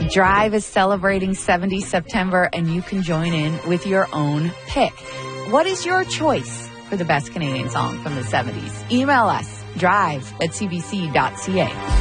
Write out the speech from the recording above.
Drive is celebrating 70 September, and you can join in with your own pick. What is your choice for the best Canadian song from the 70s? Email us, drive@cbc.ca.